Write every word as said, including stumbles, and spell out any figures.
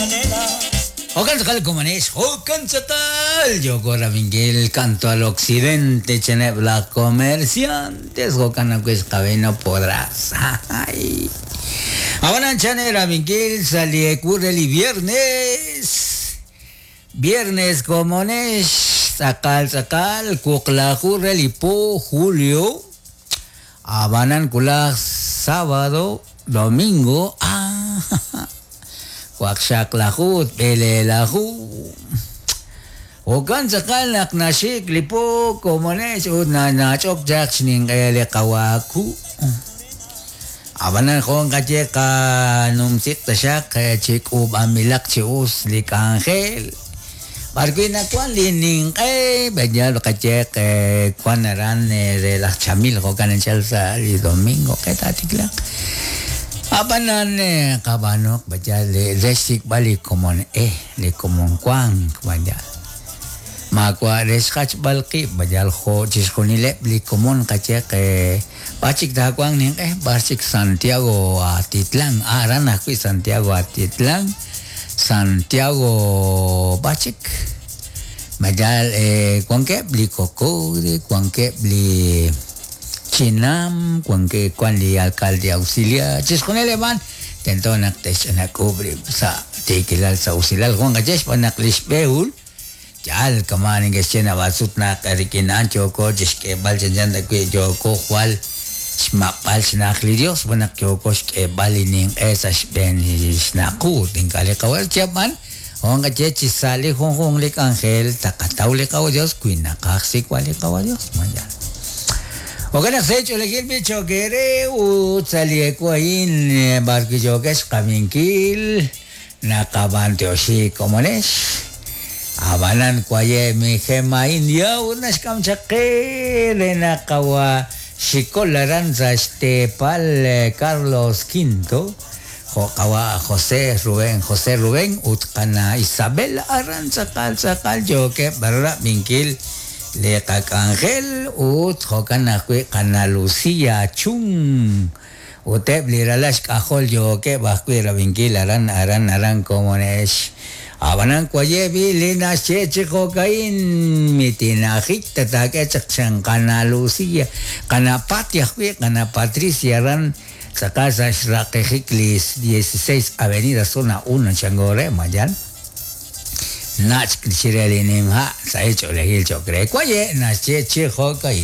Hogan sakal kumanis, hogan sakal. Yo gora mingil canto al occidente, chene black comerciantes, hogan agues cabeno podrás. Ay. Ahora chane ramingil salí curreli viernes. Viernes comunes, sakal sakal, kukla curreli po julio. Abanan kulak sábado, domingo. Ah. Wakshak lahut, bele lahu. Okan sakal nak nashik lipo komones una nachok jaks ning ele kawaku. Abanan kong kaje ka numsik tasyak kaya chik ub amilak chius lik angel. Barki na kwan lining eh banyal kaje ke kwan naran de la chamil ko kanan chalsa li domingo kaya tatik lang. Abanan eh kabanok baca le resik balik komon eh le komon kwang baca makwa reskach balki baca ho jiskoni le li komon kace ke bacik dah kwang ning eh bacik Santiago atitlang aran aku Santiago atitlang Santiago bacik baca eh kwang ke beli koko de kwang ke beli Chinam, cuanque cuando alcalde auxiliar, ches con el van, tentó nak tes nak cubre sa tikilal sa auxiliar, Juan Gajes pa nak lisbeul, jal kamaning gesena basut nak arikinan choko, ches ke bal janjan da kwe joko kwal, smapal sinak lidios, banak joko ke balining esas ben snaku, tingkale kawal chapan, Juan Gajes chisali hong hong lik angel, takataw lik awadios, kuina kaksi kwali kawadios, manjan. Okan se chole gil bicho kere u salie ko in barki jokes kaminkil nakabante oshi komones abanan kwaye mi gema india unas kamchake le nakawa shikolaran sa Estepal Carlos Quinto kawa José Rubén José Rubén utkana Isabel Aranza kal sakal joke barra minkil le kakangel ut hokan akwe kana Lucia chung utep liralash kahol yo ke bakwe rabingil aran aran aran komones abanan kwaye bi lina cheche kokain mitina hikta take chaksan kana Lucia kana patia kwe kana Patricia ran sakasa shrake hiklis dieciséis avenida zona uno changore mayan Nach kirchireli nimha sa hecho le hil chokre kwaye na che che hokai